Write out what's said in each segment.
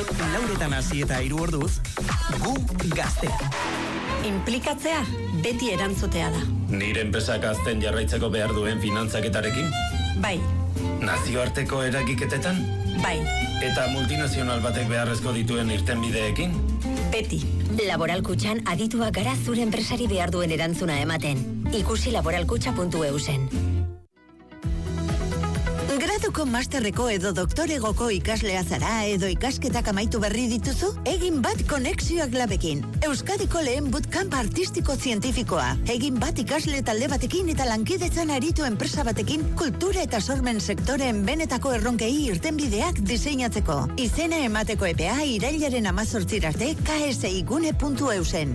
Lauretan hasi eta 3 orduz, gu gaztea. Inplikatzea beti erantzutea da. Nire enpresak hazten jarraitzeko behar duen finantzaketarekin? Bai. Nazioarteko eragiketetan? Bai. Eta multinazional batek beharrezko dituen irtenbideekin? Beti. Laboral Kutxan adituak gara zure enpresari behar duen erantzuna ematen. Ikusi laboralkutxa.eusen. Graduko masterreko edo doktoregoko ikaslea zara edo ikasketak amaitu berri dituzu? Egin bat konexioak labekin. Euskadiko lehen bootcamp artistiko zientifikoa. Egin bat ikasle talde batekin eta lankidetzan aritu enpresa batekin kultura eta sormen sektoreen benetako erronkei irtenbideak diseinatzeko. Izena emateko epea irailaren 18 arte ksigune.eusen.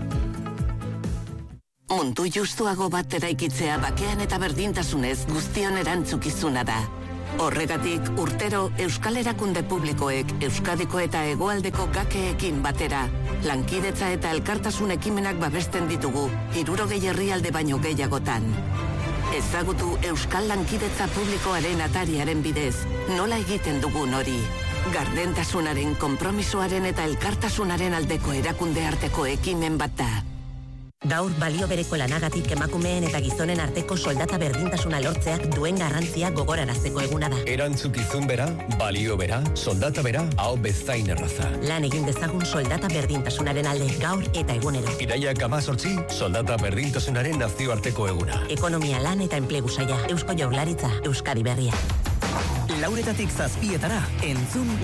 Mundu justuago bat eraikitzea bakean eta berdintasunez guztion erantzukizuna da. Horregatik, urtero Euskal Erakunde Publikoek Euskadiko eta Hegoaldeko gakeekin batera, lankidetza eta elkartasun ekimenak babesten ditugu 60 herrialde baino gehiagotan. Ezagutu Euskal Lankidetza Publikoaren atariaren bidez, nola egiten dugun hori. Gardentasunaren, konpromisoaren eta elkartasunaren aldeko erakunde arteko ekimen bat da. Gaur balio bereko lanagatik emakumeen eta gizonen arteko soldata berdintasuna lortzeak duen garrantzia gogorarazteko eguna da. Erantzukizun bera, balio bera, soldata bera, hau bezain erraza. Lan egin dezagun soldata berdintasunaren alde gaur eta egunero. Iraiak 18, soldata berdintasunaren nazioarteko eguna. Ekonomia, lan eta enplegu saila, Eusko Jaurlaritza, Euskadi Berria. Lauretatik 7 entzun